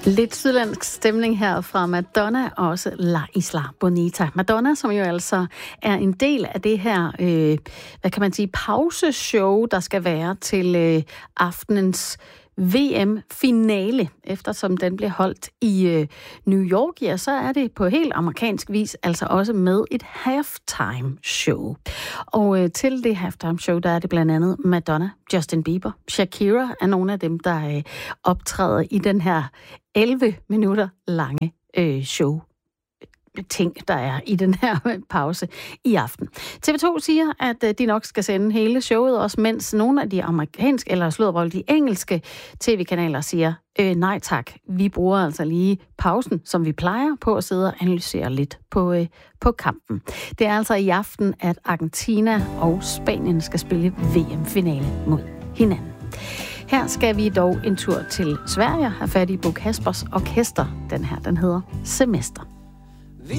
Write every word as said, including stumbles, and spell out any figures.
Lidt sydlandsk stemning her fra Madonna og også La Isla Bonita. Madonna, som jo altså er en del af det her, øh, hvad kan man sige, pauseshow, der skal være til øh, aftenens V M-finale, eftersom den bliver holdt i øh, New York, ja, så er det på helt amerikansk vis altså også med et halftime show. Og øh, til det halftime show, der er det blandt andet Madonna, Justin Bieber, Shakira er nogle af dem, der øh, optræder i den her elleve minutter lange øh, show. ting, der er i den her pause i aften. T V to siger, at de nok skal sende hele showet, også mens nogle af de amerikanske, eller slået de engelske tv-kanaler siger, øh, nej tak, vi bruger altså lige pausen, som vi plejer på at sidde og analysere lidt på, øh, på kampen. Det er altså i aften, at Argentina og Spanien skal spille V M-finale mod hinanden. Her skal vi dog en tur til Sverige, have fat i Bo Kaspers Orkester. Den her, den hedder Semester.